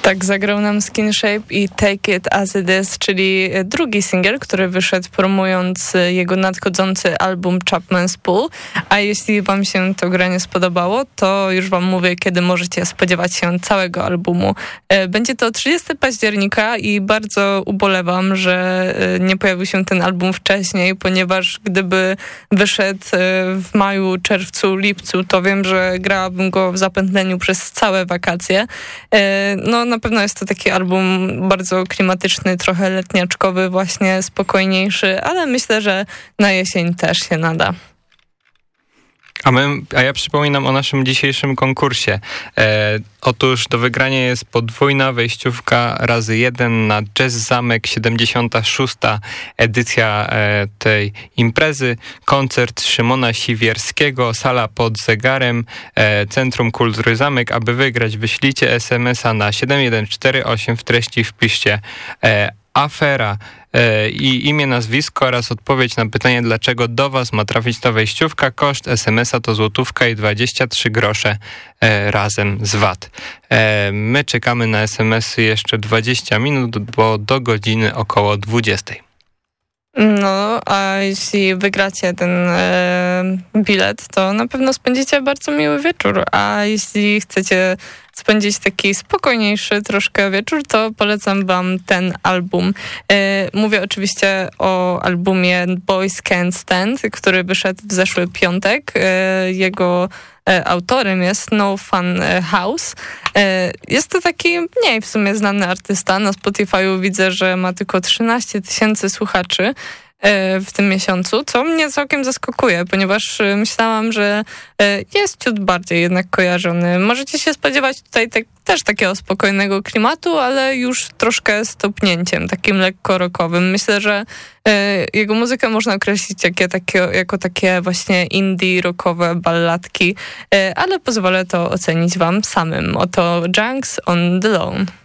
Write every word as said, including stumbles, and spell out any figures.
Tak, zagrał nam Skin Shape i Take It As It Is, czyli drugi singiel, który wyszedł promując jego nadchodzący album Chapman's Pool. A jeśli wam się to granie spodobało, to już wam mówię, kiedy możecie spodziewać się całego albumu. Będzie to trzydziestego października i bardzo ubolewam, że nie pojawił się ten album wcześniej, ponieważ gdyby wyszedł w maju, czerwcu, lipcu, to wiem, że grałabym go w zapętleniu przez całe wakacje. No na pewno jest to taki album bardzo klimatyczny, trochę letniaczkowy, właśnie spokojniejszy, ale myślę, że na jesień też się nada. A, my, a ja przypominam o naszym dzisiejszym konkursie. E, otóż do wygrania jest podwójna wejściówka razy jeden na Jazz Zamek, siedemdziesiąta szósta edycja e, tej imprezy. Koncert Szymona Siwierskiego, sala pod zegarem, e, Centrum Kultury Zamek. Aby wygrać, wyślijcie es em es a na siedem jeden cztery osiem, w treści wpiszcie e, afera i imię, nazwisko oraz odpowiedź na pytanie, dlaczego do was ma trafić ta wejściówka. Koszt es em es a to złotówka i dwadzieścia trzy grosze e, razem z V A T. E, my czekamy na es em esy jeszcze dwadzieścia minut, bo do godziny około dwudziestej. No, a jeśli wygracie ten e, bilet, to na pewno spędzicie bardzo miły wieczór, a jeśli chcecie spędzić taki spokojniejszy troszkę wieczór, to polecam wam ten album. E, mówię oczywiście o albumie Boys Can't Stand, który wyszedł w zeszły piątek. E, jego e, autorem jest No Fun House. E, jest to taki mniej w sumie znany artysta. Na Spotify'u widzę, że ma tylko trzynaście tysięcy słuchaczy w tym miesiącu, co mnie całkiem zaskakuje, ponieważ myślałam, że jest ciut bardziej jednak kojarzony. Możecie się spodziewać tutaj te, też takiego spokojnego klimatu, ale już troszkę z topnięciem, takim lekko rockowym. Myślę, że jego muzykę można określić jako takie, jako takie właśnie indie rockowe balladki, ale pozwolę to ocenić wam samym. Oto Junks on the Lawn.